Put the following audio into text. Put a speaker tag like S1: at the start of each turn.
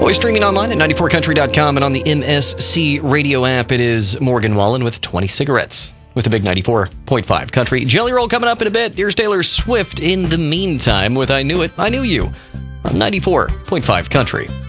S1: Always streaming online at 94country.com and on the MSC radio app. It is Morgan Wallen with 20 cigarettes with a big 94.5 country. Jelly Roll coming up in a bit. Here's Taylor Swift in the meantime with I Knew It, I Knew You on 94.5 country.